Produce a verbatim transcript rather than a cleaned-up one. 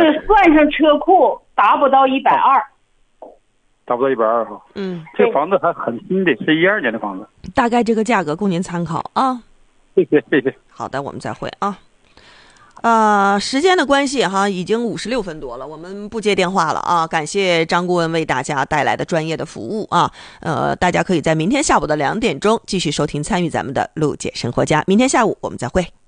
是算上车库达不到一百二， 达不到一百二哈。 嗯， 这房子还很新的，是一二年的房子。 大概这个价格供您参考啊。 谢谢谢谢。 好的，我们再会啊。呃，时间的关系哈，已经五十六分多了，我们不接电话了啊。感谢张顾问为大家带来的专业的服务啊。呃，大家可以在明天下午的两点钟继续收听参与咱们的陆姐生活家。明天下午我们再会。